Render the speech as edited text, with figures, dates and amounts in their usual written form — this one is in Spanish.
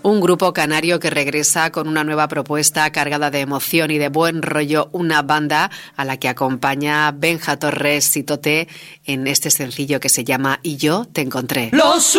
Un grupo canario que regresa con una nueva propuesta cargada de emoción y de buen rollo, una banda a la que acompaña Benja Torres y Tote en este sencillo que se llama Y yo te encontré.